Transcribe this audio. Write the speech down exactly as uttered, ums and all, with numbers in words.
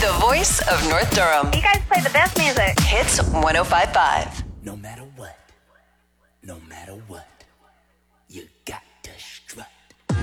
The voice of North Durham. You guys play the best music. Hits one oh five point five. No matter what. No matter what.